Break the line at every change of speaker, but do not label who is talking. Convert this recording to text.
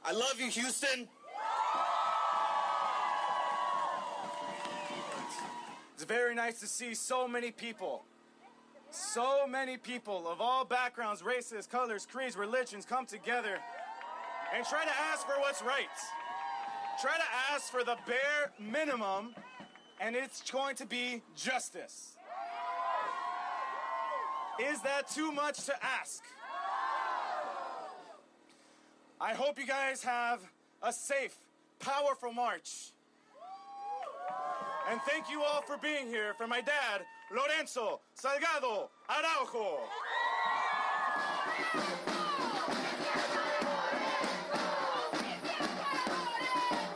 I love you, Houston.
It's very nice to see so many people of all backgrounds, races, colors, creeds, religions come together and try to ask for what's right. Try to ask for the bare minimum, and it's going to be justice. Is that too much to ask? I hope you guys have a safe, powerful march. And thank you all for being here. For my dad, Lorenzo Salgado Araujo.